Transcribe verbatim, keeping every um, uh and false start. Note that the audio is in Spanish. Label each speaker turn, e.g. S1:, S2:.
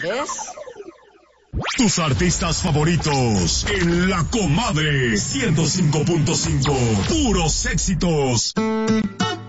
S1: ¿Ves?
S2: Tus artistas favoritos en La Comadre ciento cinco punto cinco. Puros éxitos.